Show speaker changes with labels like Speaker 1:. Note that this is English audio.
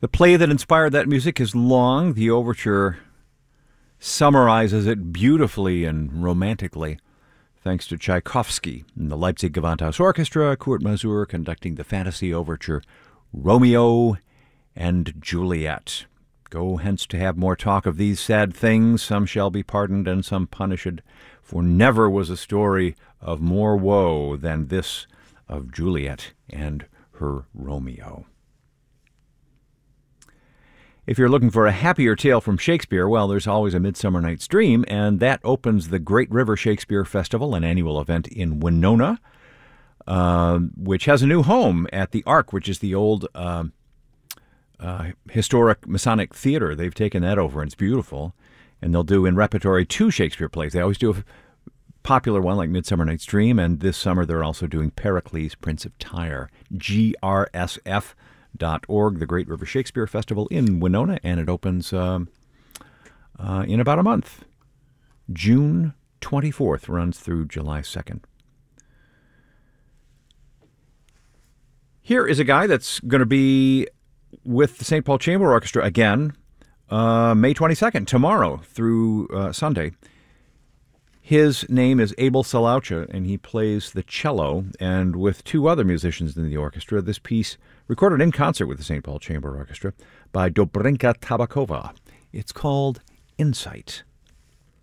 Speaker 1: The play that inspired that music is long. The overture summarizes it beautifully and romantically, thanks to Tchaikovsky and the Leipzig Gewandhaus Orchestra, Kurt Masur conducting the fantasy overture Romeo and Juliet. Go hence to have more talk of these sad things. Some shall be pardoned and some punished. For never was a story of more woe than this of Juliet and her Romeo. If you're looking for a happier tale from Shakespeare, well, there's always A Midsummer Night's Dream, and that opens the Great River Shakespeare Festival, an annual event in Winona, which has a new home at the Ark, which is the old historic Masonic theater. They've taken that over, and it's beautiful. And they'll do in repertory 2 Shakespeare plays. They always do a popular one like Midsummer Night's Dream, and this summer they're also doing Pericles, Prince of Tyre. GRSF.org, the Great River Shakespeare Festival in Winona, and it opens in about a month. June 24th, runs through July 2nd. Here is a guy that's going to be with the St. Paul Chamber Orchestra again, May 22nd, tomorrow through Sunday. His name is Abel Salaucha, and he plays the cello, and with 2 other musicians in the orchestra. This piece, recorded in concert with the St. Paul Chamber Orchestra, by Dobrinka Tabakova. It's called Insight.